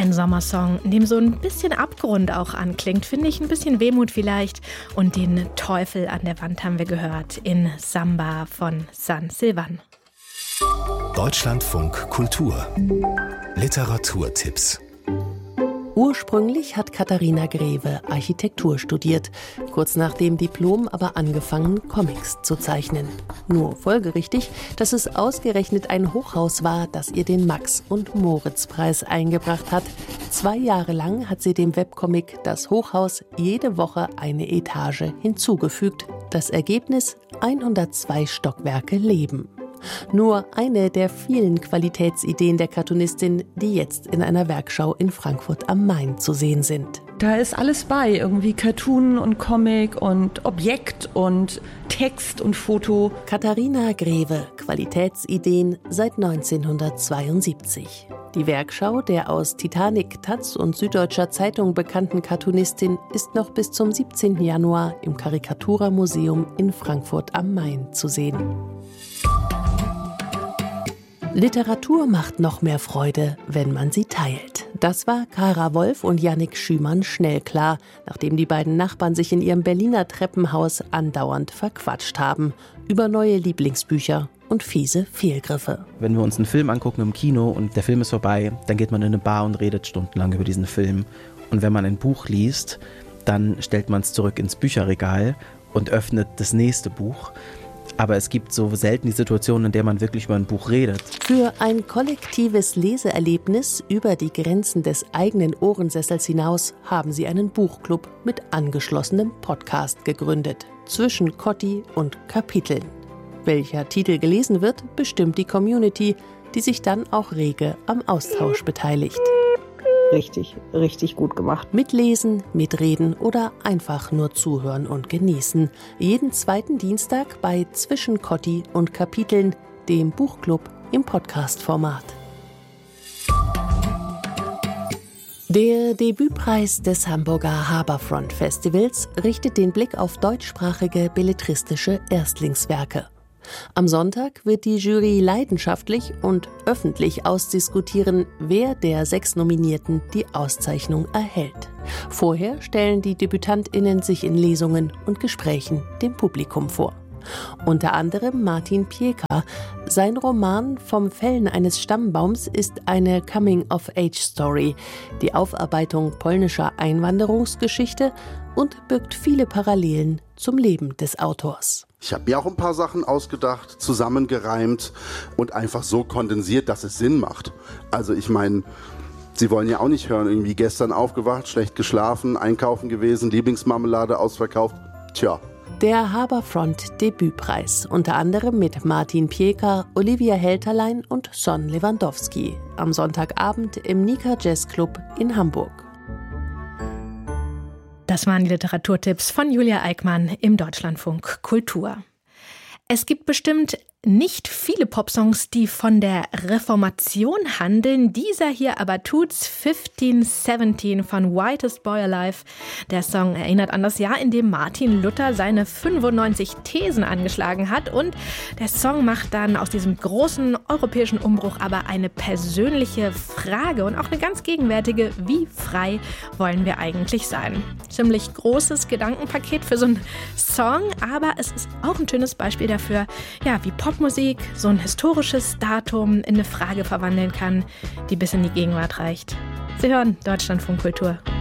Ein Sommersong, in dem so ein bisschen Abgrund auch anklingt, finde ich, ein bisschen Wehmut vielleicht. Und den Teufel an der Wand haben wir gehört in Samba von San Silvan. Deutschlandfunk Kultur. Literaturtipps. Ursprünglich hat Katharina Greve Architektur studiert, kurz nach dem Diplom aber angefangen, Comics zu zeichnen. Nur folgerichtig, dass es ausgerechnet ein Hochhaus war, das ihr den Max-und-Moritz-Preis eingebracht hat. 2 Jahre lang hat sie dem Webcomic Das Hochhaus jede Woche eine Etage hinzugefügt. Das Ergebnis: 102 Stockwerke Leben. Nur eine der vielen Qualitätsideen der Cartoonistin, die jetzt in einer Werkschau in Frankfurt am Main zu sehen sind. Da ist alles bei, irgendwie Cartoon und Comic und Objekt und Text und Foto. Katharina Greve, Qualitätsideen seit 1972. Die Werkschau der aus Titanic, Taz und Süddeutscher Zeitung bekannten Cartoonistin ist noch bis zum 17. Januar im Karikatura-Museum in Frankfurt am Main zu sehen. Literatur macht noch mehr Freude, wenn man sie teilt. Das war Kara Wolf und Yannick Schümann schnell klar, nachdem die beiden Nachbarn sich in ihrem Berliner Treppenhaus andauernd verquatscht haben über neue Lieblingsbücher und fiese Fehlgriffe. Wenn wir uns einen Film angucken im Kino und der Film ist vorbei, dann geht man in eine Bar und redet stundenlang über diesen Film. Und wenn man ein Buch liest, dann stellt man es zurück ins Bücherregal und öffnet das nächste Buch. Aber es gibt so selten die Situation, in der man wirklich über ein Buch redet. Für ein kollektives Leseerlebnis über die Grenzen des eigenen Ohrensessels hinaus haben sie einen Buchclub mit angeschlossenem Podcast gegründet. Zwischen Kotti und Kapiteln. Welcher Titel gelesen wird, bestimmt die Community, die sich dann auch rege am Austausch beteiligt. Richtig gut gemacht. Mitlesen, mitreden oder einfach nur zuhören und genießen. Jeden 2. Dienstag bei Zwischen Kotti und Kapiteln, dem Buchclub im Podcast-Format. Der Debütpreis des Hamburger Harbourfront Festivals richtet den Blick auf deutschsprachige belletristische Erstlingswerke. Am Sonntag wird die Jury leidenschaftlich und öffentlich ausdiskutieren, wer der 6 Nominierten die Auszeichnung erhält. Vorher stellen die DebütantInnen sich in Lesungen und Gesprächen dem Publikum vor. Unter anderem Martin Pieka. Sein Roman Vom Fällen eines Stammbaums ist eine Coming-of-Age-Story, die Aufarbeitung polnischer Einwanderungsgeschichte und birgt viele Parallelen zum Leben des Autors. Ich habe mir auch ein paar Sachen ausgedacht, zusammengereimt und einfach so kondensiert, dass es Sinn macht. Also ich meine, Sie wollen ja auch nicht hören, irgendwie gestern aufgewacht, schlecht geschlafen, einkaufen gewesen, Lieblingsmarmelade ausverkauft. Tja. Der Harbourfront Debütpreis, unter anderem mit Martin Pieka, Olivia Helterlein und Son Lewandowski. Am Sonntagabend im Nika Jazz Club in Hamburg. Das waren die Literaturtipps von Julia Eickmann im Deutschlandfunk Kultur. Es gibt bestimmt nicht viele Popsongs, die von der Reformation handeln. Dieser hier aber tut's. 1517 von Whitest Boy Alive. Der Song erinnert an das Jahr, in dem Martin Luther seine 95 Thesen angeschlagen hat. Und der Song macht dann aus diesem großen europäischen Umbruch aber eine persönliche Frage und auch eine ganz gegenwärtige: Wie frei wollen wir eigentlich sein? Ziemlich großes Gedankenpaket für so einen Song, aber es ist auch ein schönes Beispiel dafür, ja, wie Popmusik so ein historisches Datum in eine Frage verwandeln kann, die bis in die Gegenwart reicht. Sie hören Deutschlandfunk Kultur.